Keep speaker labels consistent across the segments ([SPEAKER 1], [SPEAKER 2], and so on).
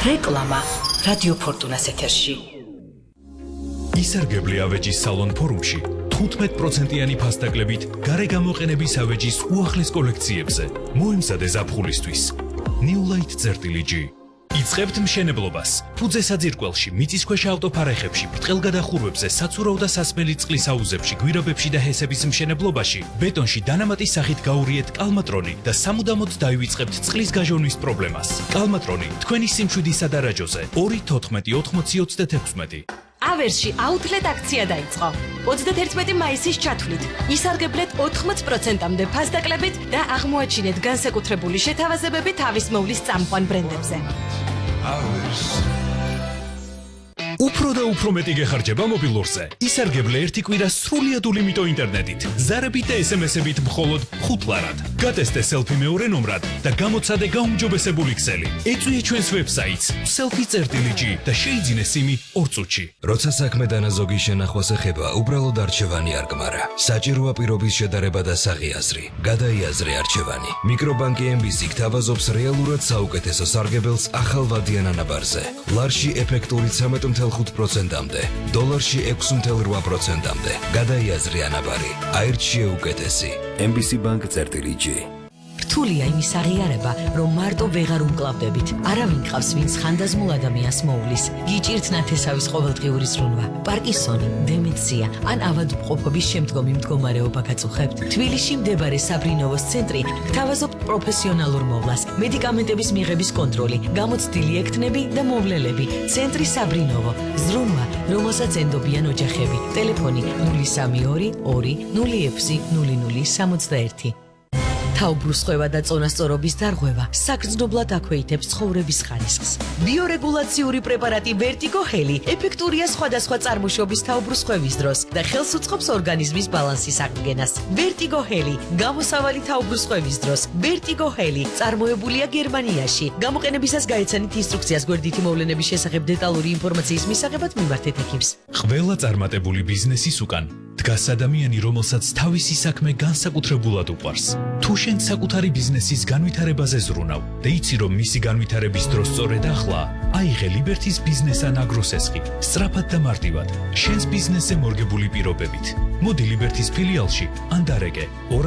[SPEAKER 1] რეკლამა რადიო ფორტუნას ეთერში.
[SPEAKER 2] ისარგებლე ავეჯის სალონ ფორუმში 15%-იანი ფასდაკლებით გარეგამოყენების ავეჯის უახლეს კოლექციებზე. მოემზადე ზაფხულისთვის. New Light წერტილიჯი. იწყებთ მშენებლობას. ფუძე საძირკველში, მიწისქვეშა ავტოფარეხებში, ბრტყელგადახურვებზე, საცურავ და სასმელი წყლის აუზებში, გვირაბებში და ჰესების მშენებლობაში, ბეტონში დანამატის სახით გაურიეთ კალმატრონი და სამუდამოდ დაივიწყებთ წყლის გაჟონვის პრობლემას. კალმატრონი თქვენი სიმშვიდისა და რაჯოზე 2.14.20-36.
[SPEAKER 3] ავერსში აუთლეტ აქცია დაიწყო. 31 მაისის ჩათვლით ისარგებლეთ 80%-მდე ფასდაკლებით და აღმოაჩინეთ განსაკუთრებული შეთავაზებები თავის მოვლის წამყვან ბრენდებზე.
[SPEAKER 2] უფრო და უფრო მეტი გეხარჯება მობილურზე. ისარგებლე ერთი კვირა სრულიად ულიმიტო ინტერნეტით, ზარებით და SMS-ებით მხოლოდ 5 ლარად. გატესტე სელფი მეორე ნომრად და გამოცადე გაუმჯობესებული ქსელი. ეწვიე ჩვენს ვებსაიტს selfie.gi და შეიძინე სიმი 2 წუთში.
[SPEAKER 4] როცა საქმე დანაზოგი შენახვას ეხება, უბრალოდ არჩევანი არ გმარა. საჭიროა პირობის შედარება და საღიაზრი. გადაიაზრე არჩევანი. მიკრობანკი MBC გთავაზობს რეალურად საუკეთესო სარგებელს ახალ ვადიან ანაბარზე. ლარში ეფექტური 13.5%-მდე, დოლარში 6.8%-მდე. გადაიაზრე ანაბარი. აირჩიე უკეთესი. MBC Bank წერტილიჯი.
[SPEAKER 3] რთულია იმის აღიარება, რომ მარტო ვეღარ უმკლავდებით. არავინ ყავს, ვინც ხანდაზმულ ადამიანს მოუვლის. გიჭირთ ნათესავის ყოველდღიური ზრუნვა, პარკინსონი, დემენცია ან ავადმყოფობის შემდგომი მდგომარეობა გაწუხებთ. თბილისში მდებარე საბრინოვოს ცენტრი გთავაზობთ პროფესიონალურ მოვლას, მედიკამენტების მიღების კონტროლი, გამოცდილი ექთნები და მოვლელები. ცენტრი საბრინოვო, ზრუნვა, რომელსაც ენდობიან ოჯახები. ტელეფონი 032 2 06 0061. თაუბრუსხვევა და წონასწორობის დარღვევა საგრძნობლად აქვეითებს ცხოვრების ხარისხს. ბიორეგულაციური პრეპარატი Vertigo Heli ეფექტურია სხვადასხვა წარმოშობის თაუბრუსხვევის დროს და ხელს უწყობს ორგანიზმის ბალანსის აღდგენას. Vertigo Heli გამოსავალი თაუბრუსხვევის დროს. Vertigo Heli წარმოებულია გერმანიაში. გამოყენებისას გაეცანით ინსტრუქციას გვერდითი მოვლენების შესახებ დეტალური ინფორმაციის მისაღებად მიმართეთ ექიმს.
[SPEAKER 2] ყველა წარმატებული ბიზნესის უკან დგას ადამიანი, რომელსაც თავისი საქმე განსაკუთრებულად უყვარს. თუ შენ საკუთარი ბიზნესის განვითარებაზე ზრუნავ და იცი, რომ მისი განვითარების დრო სწორედ ახლა, აიღე ლიბერთის ბიზნეს ან აგროსესხი, სწრაფად და მარტივად, შენს ბიზნესზე მორგებული პირობებით. მოდი ლიბერთის ფილიალში ან დარეგე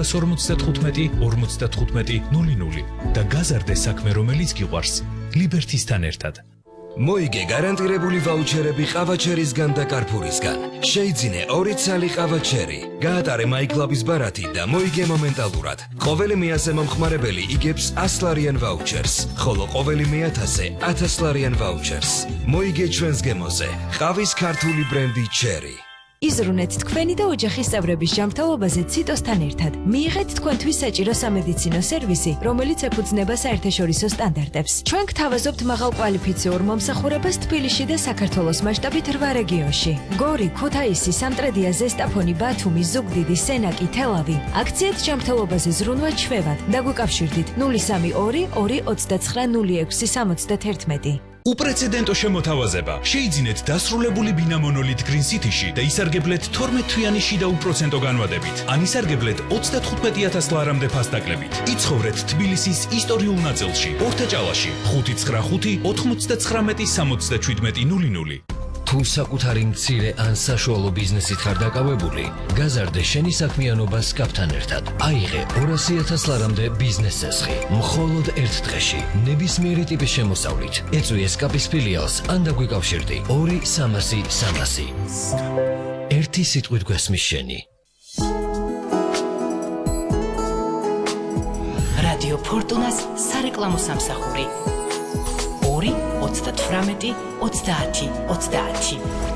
[SPEAKER 2] 255 55 00 და გაზარდე საქმე, რომელიც გიყვარს, ლიბერთისთან ერთად.
[SPEAKER 4] მოიგე გარანტირებული ვაუჩერები ყავაჩერისგან და კარფურისგან. შეიძინე 2 ცალი ყავაჩერი. გაატარე MyClub-ის ბარათი და მოიგე მომენტალურად. ყოველი მე-100 მომხმარებელი იგებს 100 ლარიან ვაუჩერს, ხოლო ყოველი მე-1000 1000 ლარიან ვაუჩერს. მოიგე ჩვენს გემოზე. ყავის ქართული ბრენდი Cherry.
[SPEAKER 5] იზრუნეთ თქვენი და ოჯახის წევრების ჯანმრთელობაზე ციტოსთან ერთად. მიიღეთ თქვენთვის საჭირო სამედიცინო სერვისი, რომელიც ეფუძნება საერთაშორისო სტანდარტებს. ჩვენ გთავაზობთ მაღალკვალიფიციურ მომსახურებას თბილისში და საქართველოს მასშტაბით 8 რეგიონში. გორი, ქუთაისი, სამტრედია, ზესტაფონი, ბათუმი, ზუგდიდი, სენაკი, თელავი. აქციით ჯანმრთელობაზე ზრუნვა ჩვევად. დაგვიკავშირდით 032 229 0671.
[SPEAKER 2] უპრეცედენტო შემოთავაზება. შეიძინეთ დასრულებული ბინა მონოლით Green City-ში და ისარგებლეთ 12 თვიანი შიდა უპროცენტო განვადებით. ან ისარგებლეთ 35,000 ლარამდე ფასდაკლებით. იცხოვრეთ თბილისის ისტორიულ ნაწილში, ორთაჭალაში, 595 99 67 00.
[SPEAKER 4] თუ საკუთარი მცირე ან საშუალო ბიზნესით ხარ დაკავებული, გაზარდე შენი საქმიანობა SCAP-თან ერთად. აიღე 200,000 ლარამდე ბიზნეს სესხი. მხოლოდ ერთ დღეში, ნებისმიერი ტიპის შემოსავლით. ეწვიე SCAP-ის ფილიალს ან დაგვიკავშირდი 2-300-300. ერთი სიტყვით გვესმის შენი.
[SPEAKER 1] რადიო ფორტუნას სარეკლამო სამსახური 2 38 30 30.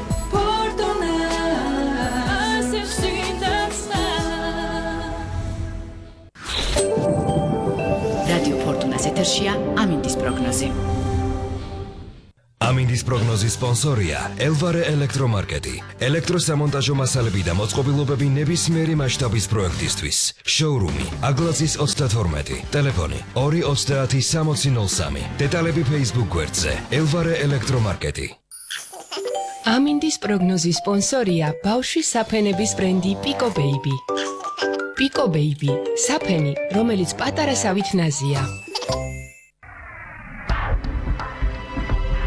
[SPEAKER 1] რადიო ფორტუნას ეთერშია ამინდის პროგნოზი.
[SPEAKER 4] ამინდის პროგნოზის სპონსორია ელვარე ელექტრომარკეტი. ელექტროსამონტაჟო მასალები და მოწყობილობები ნებისმიერი მასშტაბის პროექტისთვის. შოურუმი აგლაძის 32, ტელეფონი 230 დეტალები Facebook გვერდზე ელვარე ელექტრომარკეტი.
[SPEAKER 5] ამინდის პროგნოზის სპონსორია ბავშვის საფენების ბრენდი Pico Baby. Pico Baby, საფენი, რომელიც პატარა სავით ნაზია.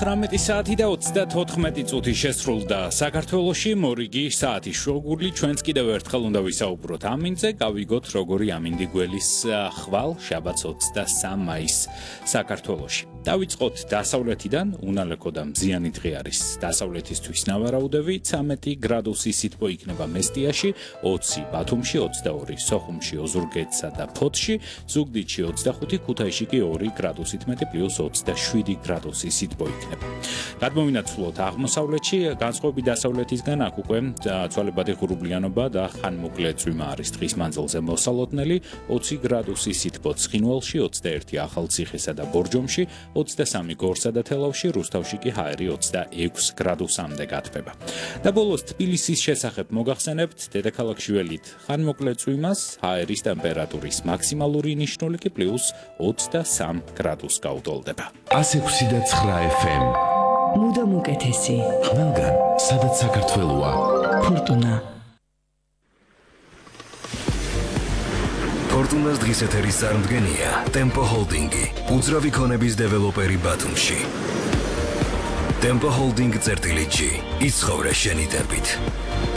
[SPEAKER 6] 19 საათი და 34 წუთი შესრულდა საქართველოში მორიგი საათი შუაგული ჩვენც კიდევ ერთხელ უნდა ვისაუბროთ ამინდზე გავიგოთ როგორი ამინდი გველის ხვალ შაბათს 23 მაისს საქართველოში დავიწყოთ დასავლეთიდან უნალეკო და მზიანი დღე არის დასავლეთისთვის ნავარაუდები 13 გრადუსი სითბო იქნება მესტიაში 20 ბათუმში 22 სოხუმში ოზურგეთსა და ფოთში ზუგდიდში 25 ქუთაისში კი 2 გრადუსით მეტი პლუს 27 გრადუსი სითბო იქნება. გადმოვინაცვლოთ აღმოსავლეთში, განსხვავებით დასავლეთისგან, აქ უკვე ცვალებადი ღრუბლიანობა და ხანმოკლე წვიმა არის დღის მანძილზე მოსალოდნელი, 20 გრადუსი სითბო ცხინვალში, 21 ახალციხესა და ბორჯომში, 23 გორსა და თელავში, რუსთავში კი ჰაერი 26 გრადუსამდე გათბება. და ბოლოს თბილისის შესახებ მოგახსენებთ, დედაქალაქში ველით ხანმოკლე წვიმას, ჰაერის ტემპერატურის მაქსიმალური ნიშნული კი პლუს 23 გრადუსს გაუტოლდება.
[SPEAKER 7] 106.9 FM.
[SPEAKER 1] მუდამ უკეთესი.
[SPEAKER 7] ყველგან, სადაც საქართველოა.
[SPEAKER 1] ფორტუნა.
[SPEAKER 4] ფორტუნას დღის ეთერის წარმდგენია Tempo Holding-ი, უძრავი ქონების დეველოპერი ბათუმში. Tempo Holding წერტილით G. იცხოვრე შენი ტემპით.